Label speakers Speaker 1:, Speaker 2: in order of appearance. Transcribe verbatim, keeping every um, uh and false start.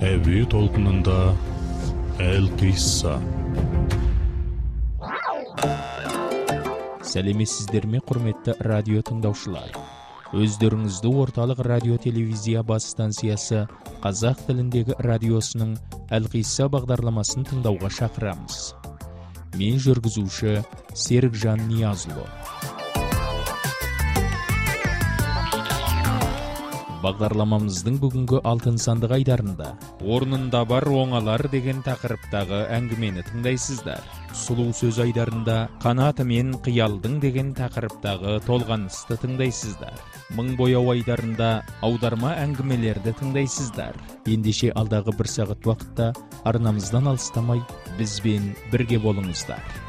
Speaker 1: Әуе толқынында әл қисса.
Speaker 2: Сәлеметсіздер ме, құрметті радио тыңдаушылар? Өздеріңізді орталық радио телевизия бас станциясы қазақ тіліндегі радиосының әл қисса бағдарламасын тыңдауға шақырамыз. Мен жүргізуші Серікжан Ниязұлы. Бағдарламамыздың бүгінгі алтын сандық айдарында орнында бар оңалар деген тақырыптағы әңгімені тыңдайсыздар. Сұлу сөз айдарында қанаты мен қиялдың деген тақырыптағы толғанысты тыңдайсыздар. Мың бояу айдарында аударма әңгімелерді тыңдайсыздар. Ендеше алдағы бір сағат уақытта арнамыздан алыстамай бізбен бірге болыңыздар.